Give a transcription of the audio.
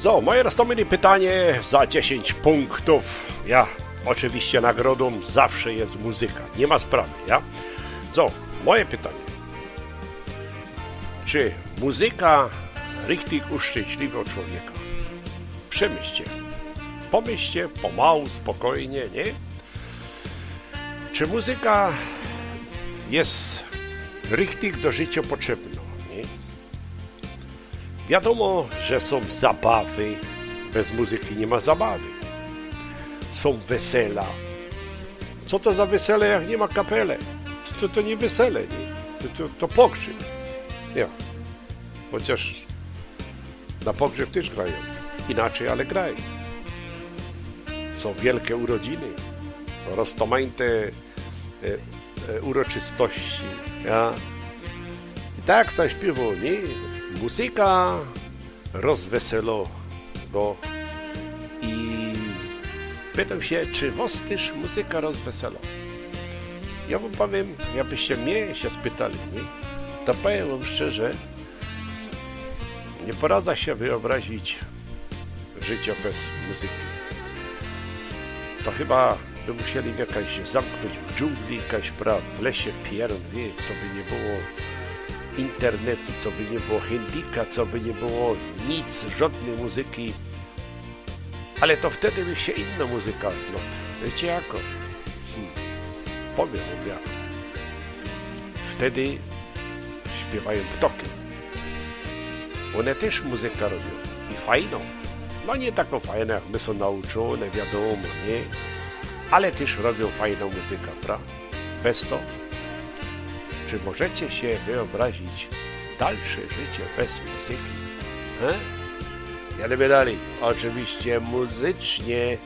So, moje następne pytanie za 10 punktów. Ja, oczywiście nagrodą zawsze jest muzyka. Nie ma sprawy, ja? So, moje pytanie. Czy muzyka richtig uszczęśliwia człowieka? Przemyślcie. Pomyślcie pomału, spokojnie, nie? Czy muzyka jest richtig do życia potrzebna, nie? Wiadomo, że są zabawy. Bez muzyki nie ma zabawy. Są wesela. Co to za wesele, jak nie ma kapele? To nie wesele, nie? To pogrzeb. Ja. Chociaż na pogrzeb też grają. Inaczej, ale grają. Są wielkie urodziny. Roztomajte uroczystości. Ja. I tak zaśpiewał, nie? Muzyka rozweselo go. I pytam się, czy was też muzyka rozwesela? Ja wam powiem, jakbyście mnie się spytali, nie? To powiem wam szczerze, nie poradza się wyobrazić życia bez muzyki. To chyba by musieli jakaś zamknąć w dżungli, jakaś w lesie pierun, wie, co by nie było internetu, co by nie było handika, co by nie było nic, żadnej muzyki. Ale to wtedy by się inna muzyka zlot. Wiecie jako? Powiem wam jak. Wtedy śpiewają ptoki. One też muzykę robią. I fajną. No nie taką fajną, jak my są nauczone, wiadomo, nie? Ale też robią fajną muzykę, prawda? Bez to, czy możecie się wyobrazić dalsze życie bez muzyki? Ja lubię dalej. Oczywiście muzycznie.